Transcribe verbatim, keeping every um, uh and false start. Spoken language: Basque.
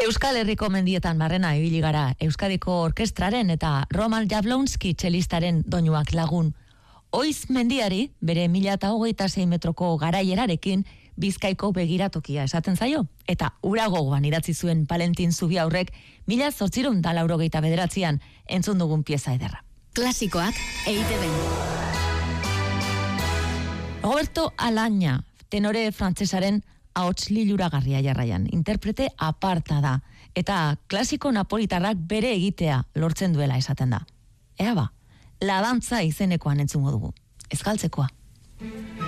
Euskal Herriko mendietan barrena ibili gara Euskadiko orkestraren eta Roman Jablonski txelistaren doinuak lagun. Oiz mendiari, bere mila eta hogeita sei metroko garaierarekin, Bizkaiko begiratokia esaten zaio, eta ura gogoan idatzi zuen Valentin Zubiaurrek mila zortziehun eta laurogeita bederatzian entzun dugun pieza ederra. Klasikoak E I Te Be. Roberto Alaña, tenore frantsesaren ahots liluragarria jarraian, interprete aparta da, eta klasiko napolitarrak bere egitea lortzen duela esaten da. Ea ba, La Dantza izenekoan entzungo dugu, ez galtzekoa.